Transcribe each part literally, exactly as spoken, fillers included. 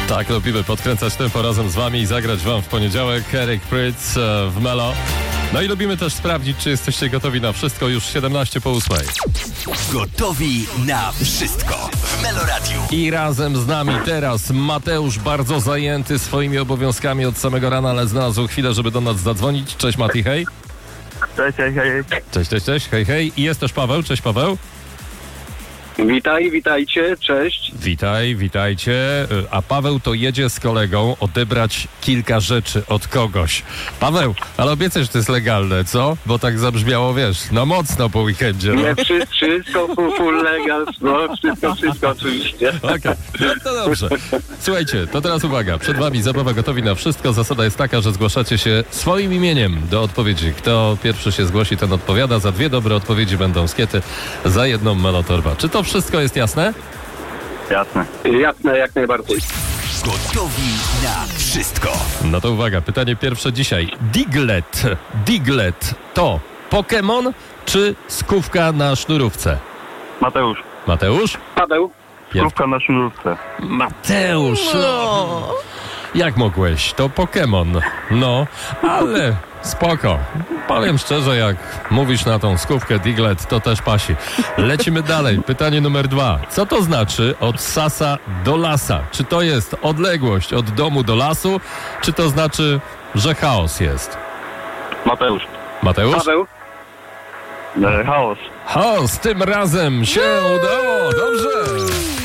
Tak, lubimy podkręcać tempo razem z wami i zagrać wam w poniedziałek. Eric Prydz w Melo. No i lubimy też sprawdzić, czy jesteście gotowi na wszystko. Już siedemnaście po ósmej. Gotowi na wszystko w Melo Radio. I razem z nami teraz Mateusz, bardzo zajęty swoimi obowiązkami od samego rana, ale znalazł chwilę, żeby do nas zadzwonić. Cześć Mati, hej. Cześć, hej, hej. Cześć, cześć, cześć, hej, hej. I jest też Paweł. Cześć Paweł. Witaj, witajcie, cześć. Witaj, witajcie. A Paweł to jedzie z kolegą odebrać kilka rzeczy od kogoś. Paweł, ale obiecaj, że to jest legalne, co? Bo tak zabrzmiało, wiesz, na mocno po weekendzie. No. Nie, wszy- wszystko full, full legal, no, wszystko, wszystko oczywiście. Okej, okay. No to dobrze. Słuchajcie, to teraz uwaga. Przed wami zabawa Gotowi na wszystko. Zasada jest taka, że zgłaszacie się swoim imieniem do odpowiedzi. Kto pierwszy się zgłosi, ten odpowiada. Za dwie dobre odpowiedzi będą skiety, za jedną melotorba. Czy to wszystko jest jasne? Jasne. Jasne, jak najbardziej. Gotowi na wszystko. No to uwaga, pytanie pierwsze dzisiaj. Diglett. Diglett to Pokémon czy skówka na sznurówce? Mateusz. Mateusz? Paweł. Skówka na sznurówce. Mateusz! No. Jak mogłeś? To Pokémon. No, ale spoko. Powiem szczerze, jak mówisz na tą skówkę Diglett, to też pasi. Lecimy dalej. Pytanie numer dwa. Co to znaczy od sasa do lasa? Czy to jest odległość od domu do lasu, czy to znaczy, że chaos jest? Mateusz. Mateusz? Paweł. E, chaos. Chaos, tym razem się udało. Dobrze.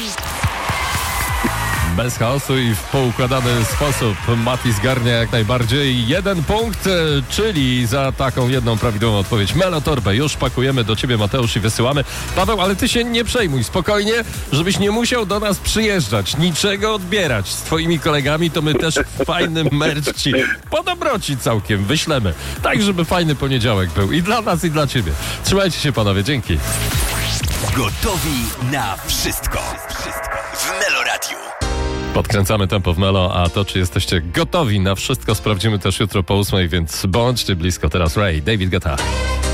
Bez chaosu i w poukładany sposób Mati zgarnia jak najbardziej jeden punkt, czyli za taką jedną prawidłową odpowiedź melotorbę już pakujemy do ciebie, Mateusz, i wysyłamy. Paweł, ale ty się nie przejmuj, spokojnie, żebyś nie musiał do nas przyjeżdżać, niczego odbierać. Z twoimi kolegami to my też fajny merch ci po dobroci całkiem wyślemy. Tak, żeby fajny poniedziałek był i dla nas, i dla ciebie. Trzymajcie się, panowie, dzięki. Gotowi na wszystko. Wszystko w Melo Radio. Podkręcamy tempo w Melo, a to, czy jesteście gotowi na wszystko, sprawdzimy też jutro po ósmej, więc bądźcie blisko. Teraz Ray, David Guetta.